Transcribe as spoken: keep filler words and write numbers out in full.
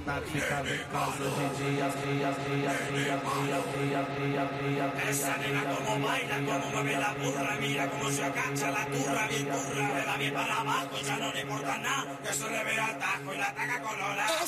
esta chica de caso, Gigi, así, así, así, así, así, así, así, así. Esa nena como baila, como mueve la burra, mira cómo se agacha la turra, bien turra, le da bien para abajo, ya no le importa nada, que se le vea el tajo y la taca colora.